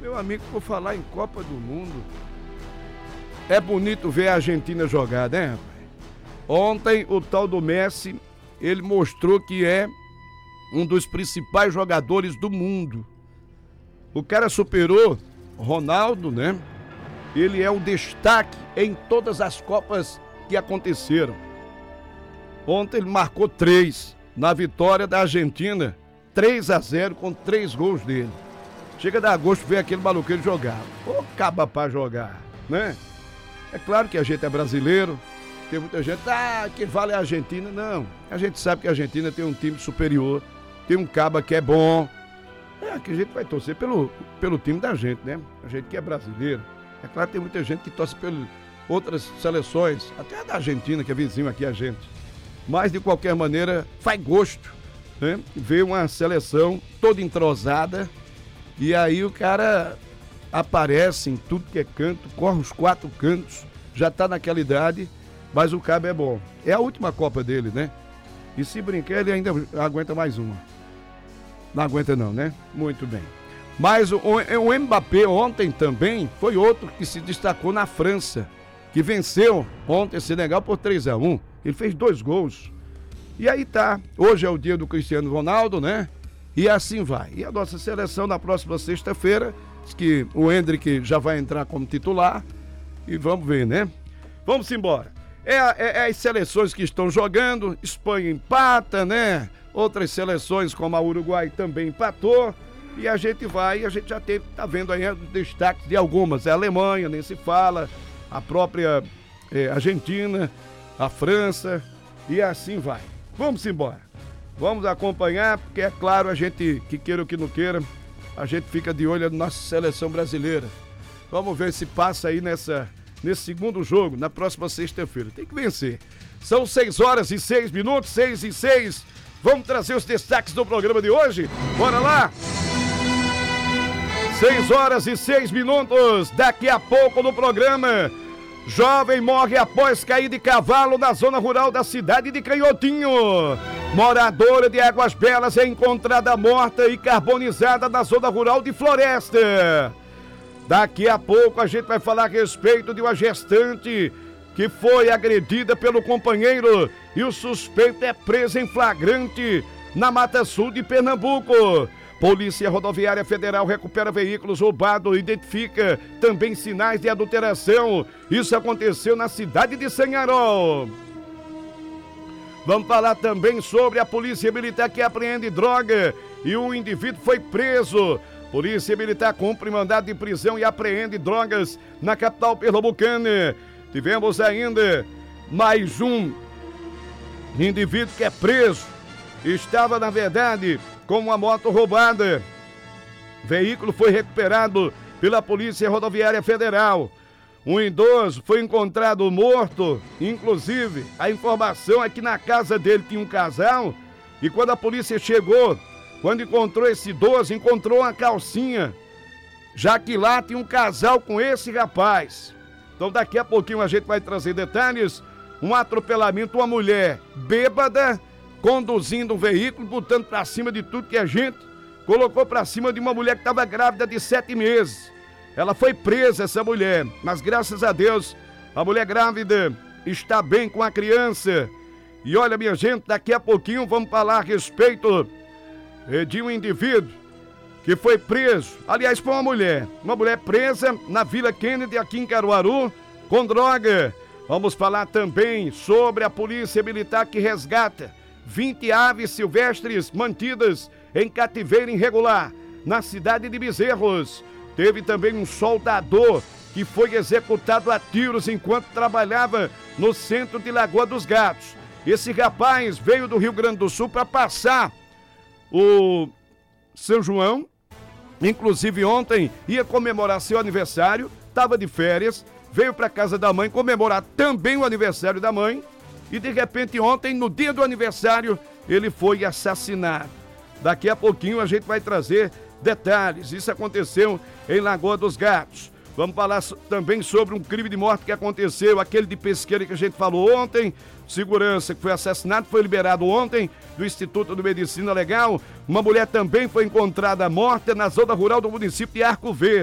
Meu amigo, por falar em Copa do Mundo, é bonito ver a Argentina jogar, né, rapaz? Ontem, o tal do Messi, ele mostrou que é um dos principais jogadores do mundo. O cara superou Ronaldo, né? Ele é um destaque em todas as Copas que aconteceram. Ontem ele marcou 3 na vitória da Argentina, 3-0 com 3 gols dele. Chega a dar gosto ver aquele maluqueiro jogar. Ô, caba pra jogar, né? É claro que a gente é brasileiro, tem muita gente, que vale a Argentina. Não, a gente sabe que a Argentina tem um time superior, tem um caba que é bom. Que a gente vai torcer pelo time da gente, né? A gente que é brasileiro. É claro que tem muita gente que torce pelas outras seleções, até a da Argentina, que é vizinho aqui a gente. Mas, de qualquer maneira, faz gosto, né? Ver uma seleção toda entrosada e aí o cara aparece em tudo que é canto, corre os 4 cantos, já tá naquela idade, mas o cabo é bom. É a última Copa dele, né? E se brincar, ele ainda aguenta mais uma. Não aguenta não, né? Muito bem. Mas o Mbappé ontem também foi outro que se destacou na França, que venceu ontem Senegal por 3-1. Ele fez 2 gols. E aí tá, hoje é o dia do Cristiano Ronaldo, né? E assim vai. E a nossa seleção na próxima sexta-feira, diz que o Endrick já vai entrar como titular. E vamos ver, né? Vamos embora. É as seleções que estão jogando, Espanha empata, né? Outras seleções como a Uruguai também empatou. E a gente vai, a gente já tá vendo aí os destaques de algumas. A Alemanha, nem se fala, a própria Argentina, a França e assim vai. Vamos embora. Vamos acompanhar, porque é claro, a gente, que queira ou que não queira, a gente fica de olho na nossa seleção brasileira. Vamos ver se passa aí nesse segundo jogo, na próxima sexta-feira. Tem que vencer. São 6h06, 6h06. Vamos trazer os destaques do programa de hoje? Bora lá! 6h06. Daqui a pouco no programa. Jovem morre após cair de cavalo na zona rural da cidade de Canhotinho. Moradora de Águas Belas é encontrada morta e carbonizada na zona rural de Floresta. Daqui a pouco a gente vai falar a respeito de uma gestante que foi agredida pelo companheiro e o suspeito é preso em flagrante na Mata Sul de Pernambuco. Polícia Rodoviária Federal recupera veículos roubados e identifica também sinais de adulteração. Isso aconteceu na cidade de Sanharol. Vamos falar também sobre a Polícia Militar que apreende droga e um indivíduo foi preso. Polícia Militar cumpre mandado de prisão e apreende drogas na capital pernambucana. Tivemos ainda mais um indivíduo que é preso. Estava, na verdade, com uma moto roubada. O veículo foi recuperado pela Polícia Rodoviária Federal. Um idoso foi encontrado morto. Inclusive, a informação é que na casa dele tinha um casal. E quando a polícia chegou, quando encontrou esse idoso, encontrou uma calcinha. Já que lá tinha um casal com esse rapaz. Então daqui a pouquinho a gente vai trazer detalhes. Um atropelamento, uma mulher bêbada, conduzindo um veículo, botando pra cima de tudo que a gente colocou pra cima de uma mulher que estava grávida de 7 meses. Ela foi presa, essa mulher, mas graças a Deus, a mulher grávida está bem com a criança. E olha, minha gente, daqui a pouquinho vamos falar a respeito de um indivíduo que foi preso. Aliás, foi uma mulher presa na Vila Kennedy, aqui em Caruaru, com droga. Vamos falar também sobre a Polícia Militar que resgata 20 aves silvestres mantidas em cativeiro irregular na cidade de Bezerros. Teve também um soldador que foi executado a tiros enquanto trabalhava no centro de Lagoa dos Gatos. Esse rapaz veio do Rio Grande do Sul para passar o São João. Inclusive ontem ia comemorar seu aniversário, estava de férias, veio para casa da mãe comemorar também o aniversário da mãe. E de repente ontem, no dia do aniversário, ele foi assassinado. Daqui a pouquinho a gente vai trazer detalhes. Isso aconteceu em Lagoa dos Gatos. Vamos falar também sobre um crime de morte que aconteceu, aquele de Pesqueira que a gente falou ontem. Segurança que foi assassinado, foi liberado ontem do Instituto de Medicina Legal. Uma mulher também foi encontrada morta na zona rural do município de Arco Verde.